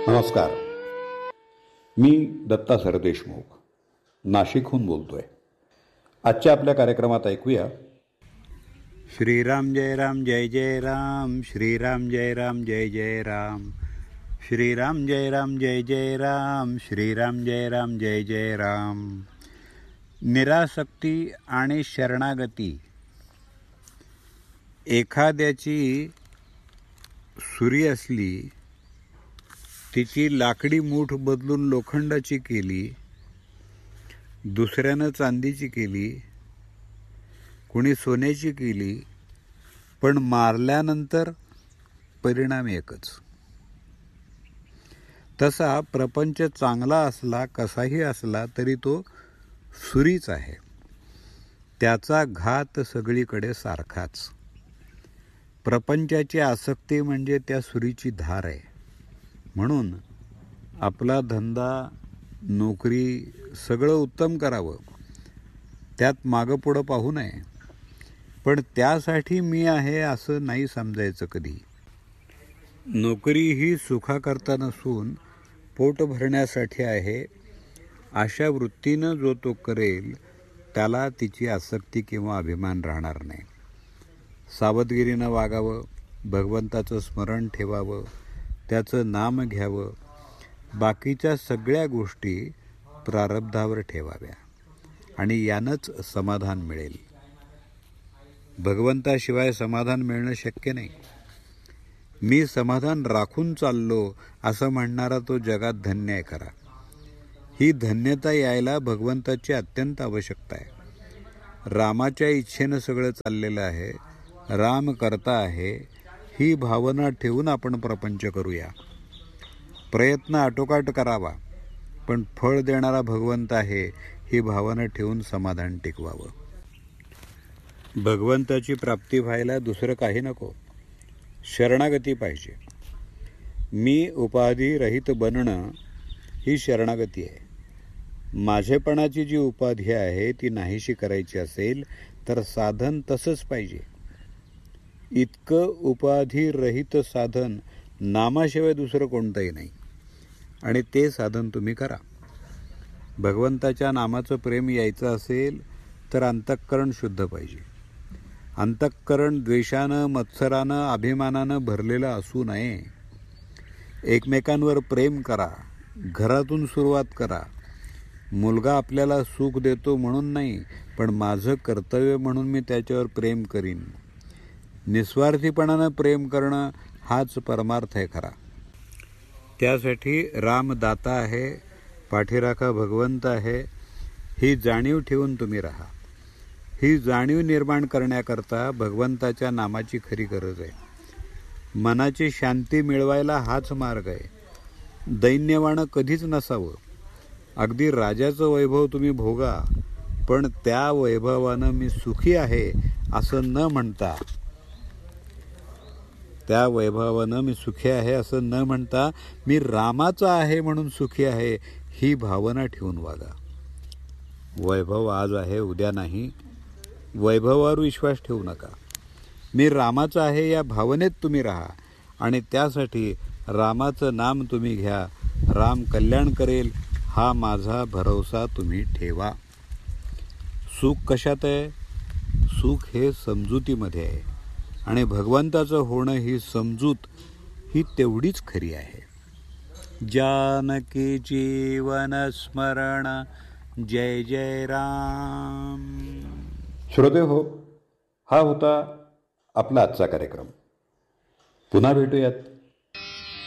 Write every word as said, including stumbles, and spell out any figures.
नमस्कार. मी दत्ता सरदेशमुख नाशिकहून बोलतोय. आजच्या आपल्या कार्यक्रमात ऐकूया श्रीराम जय राम जय जय राम, श्रीराम जय राम जय जय राम, श्रीराम जय राम जय जय राम, श्रीराम जय राम जय जय राम. निरासक्ती आणि शरणागती. एखाद्याची सुरी असली, तिची लाकडी मूठ बदलून लोखंडाची केली, दुसऱ्यानं चांदीची केली, कुणी सोन्याची केली, पण मारल्यानंतर परिणाम एकच. तसा प्रपंच चांगला असला, कसाही असला तरी तो सुरीच आहे. त्याचा घात सगळीकडे सारखाच. प्रपंचाची आसक्ती म्हणजे त्या सुरीची धार आहे. म्हणून आपला धंदा, नोकरी सगळं उत्तम करावं, त्यात मागं पुढं पाहू नये. पण त्यासाठी मी आहे असं नाही समजायचं कधी. नोकरी ही सुखाकरता नसून पोट भरण्यासाठी आहे, अशा वृत्तीनं जो तो करेल त्याला तिची आसक्ती किंवा अभिमान राहणार नाही. सावधगिरीनं वागावं, भगवंताचं स्मरण ठेवावं, त्याचं नाम घ्यावं, बाकीच्या सगळ्या गोष्टी प्रारब्धावर ठेवाव्या आणि यानंच समाधान मिळेल. भगवंताशिवाय समाधान मिळणं शक्य नाही. मी समाधान राखून चाललो असं म्हणणारा तो जगात धन्य आहे खरा. ही धन्यता यायला भगवंताची अत्यंत आवश्यकता आहे. रामाच्या इच्छेनं सगळं चाललेलं आहे, राम करता आहे, ही भावना ठेवून आपण प्रपंच करूया. प्रयत्न आटोकाट करावा, पण फळ देणारा भगवंत आहे ही भावना ठेवून समाधान टिकवावं. भगवंताची प्राप्ती व्हायला दुसरं काही नको, शरणागती पाहिजे. मी उपाधी रहित बनणं ही शरणागती आहे. माझेपणाची जी उपाधी आहे ती नाहीशी करायची असेल तर साधन तसंच पाहिजे. इतकं उपाधी रहित साधन नामाशिवाय दुसरं कोणतंही नाही, आणि ते साधन तुम्ही करा. भगवंताच्या नामाचं प्रेम यायचं असेल तर अंतःकरण शुद्ध पाहिजे. अंतःकरण द्वेषानं, मत्सरानं, अभिमानानं भरलेलं असू नये. एकमेकांवर प्रेम करा, घरातून सुरुवात करा. मुलगा आपल्याला सुख देतो म्हणून नाही, पण माझं कर्तव्य म्हणून मी त्याच्यावर प्रेम करीन. निस्वार्थीपणानं प्रेम करणं हाच परमार्थ आहे खरा. त्यासाठी राम दाता आहे, पाठीराखा भगवंत आहे, ही जाणीव ठेवून तुम्ही राहा. ही जाणीव निर्माण करण्याकरता भगवंताच्या नामाची खरी गरज आहे. मनाची शांती मिळवायला हाच मार्ग आहे. दैन्यवाणं कधीच नसावं. अगदी राजाचं वैभव तुम्ही भोगा, पण त्या वैभवानं मी सुखी आहे असं न म्हणता त्या वैभवानं मी सुखी आहे असं न म्हणता मी रामाचा आहे म्हणून सुखी आहे ही भावना ठेवून वागा. वैभव आज आहे, उद्या नाही. वैभवावर विश्वास ठेवू नका. मी रामाचा आहे या भावनेत तुम्ही राहा, आणि त्यासाठी रामाचं नाम तुम्ही घ्या. राम कल्याण करेल हा माझा भरवसा तुम्ही ठेवा. सुख कशात आहे? सुख हे समजुतीमध्ये आहे, आणि भगवंताचं होणं ही समजूत ही तेवढीच खरी आहे. जानकी जीवन स्मरण जय जय राम. श्रोते हो, हा होता आपला आजचा कार्यक्रम. पुन्हा भेटूयात